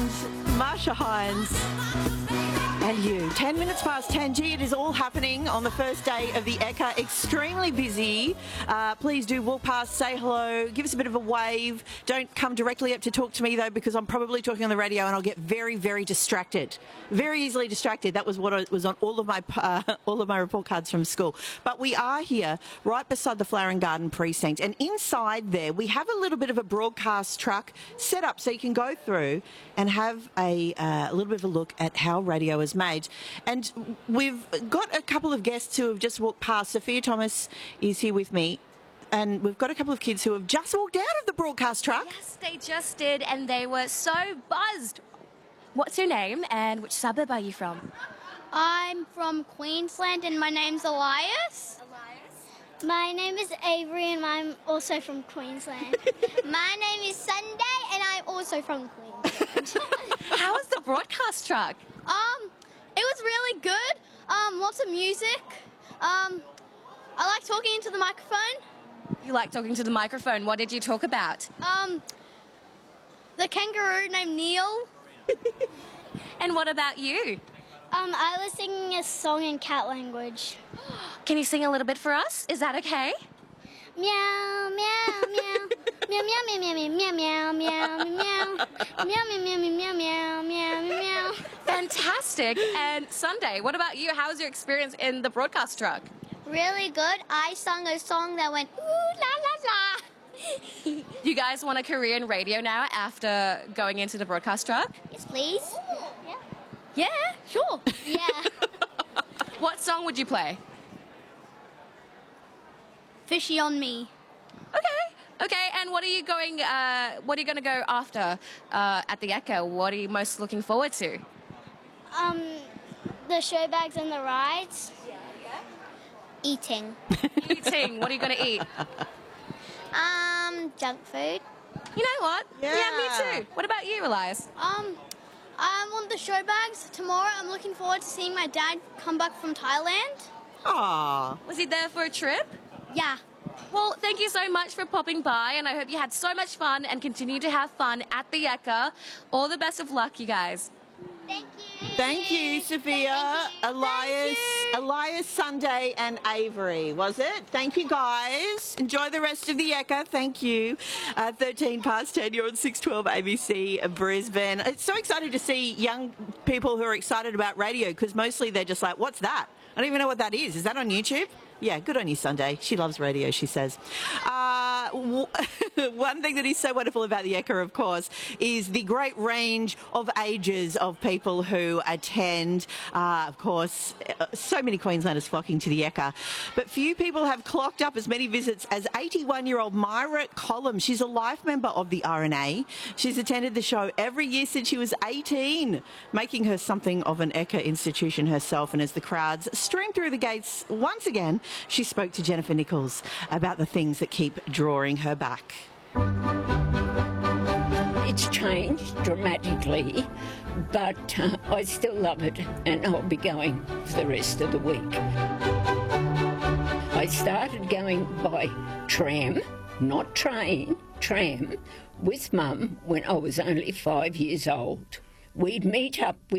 Marsha Hines. And you. 10 minutes past 10. Gee, it is all happening on the first day of the Ekka. Extremely busy. Please do walk past, say hello, give us a bit of a wave. Don't come directly up to talk to me, though, because I'm probably talking on the radio and I'll get very, very distracted. Very easily distracted. That was what was on all of my report cards from school. But we are here right beside the Flower and Garden Precinct. And inside there, we have a little bit of a broadcast truck set up so you can go through and have a little bit of a look at how radio is made. And we've got a couple of guests who have just walked past. Sophia Thomas is here with me. And we've got a couple of kids who have just walked out of the broadcast truck. Yes, they just did, and they were so buzzed. What's your name and which suburb are you from? I'm from Queensland and my name's Elias. My name is Avery and I'm also from Queensland. My name is Sunday and I'm also from Queensland. How was the broadcast truck? It was really good. Lots of music. I like talking into the microphone. You like talking to the microphone. What did you talk about? The kangaroo named Neil. And what about you? I was singing a song in cat language. Can you sing a little bit for us? Is that okay? Meow, meow, meow. Meow, meow, meow, meow, meow, meow, meow, meow, meow. Meow, meow, meow, meow, meow, meow, meow, meow. Fantastic. And Sunday, what about you? How was your experience in the broadcast truck? Really good. I sung a song that went, ooh, la, la, la. You guys want a career in radio now after going into the broadcast truck? Yes, please. Yeah. Yeah, sure. Yeah. What song would you play? Fishy on me. Okay, and what are you going to go after at the Ekka? What are you most looking forward to? The show bags and the rides. Yeah. Eating. Eating. What are you going to eat? Junk food. You know what? Yeah. Me too. What about you, Elias? I want the show bags tomorrow. I'm looking forward to seeing my dad come back from Thailand. Aww. Was he there for a trip? Yeah. Well, thank you so much for popping by, and I hope you had so much fun and continue to have fun at the Ekka. All the best of luck, you guys. Thank you. Thank you, Sophia, Thank you. Elias, Sunday, and Avery, was it? Thank you, guys. Enjoy the rest of the Ekka. Thank you. 13 past 10, you're on 612 ABC Brisbane. It's so exciting to see young people who are excited about radio, because mostly they're just like, what's that? I don't even know what that is. Is that on YouTube? Yeah, good on you, Sunday. She loves radio, she says. One thing that is so wonderful about the Ekka, of course, is the great range of ages of people who attend. Of course, so many Queenslanders flocking to the Ekka. But few people have clocked up as many visits as 81-year-old Myra Collum. She's a life member of the RNA. She's attended the show every year since she was 18, making her something of an Ekka institution herself. And as the crowds stream through the gates once again, she spoke to Jennifer Nichols about the things that keep drawing her back. It's changed dramatically, but I still love it, and I'll be going for the rest of the week. I started going by tram, not train, tram, with Mum when I was only 5 years old. We'd meet up with